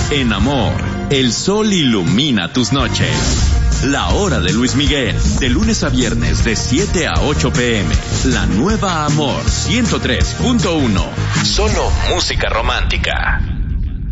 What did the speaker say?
En amor, el sol ilumina tus noches. La hora de Luis Miguel, de lunes a viernes de 7 a 8 p.m. La nueva Amor 103.1. Solo música romántica.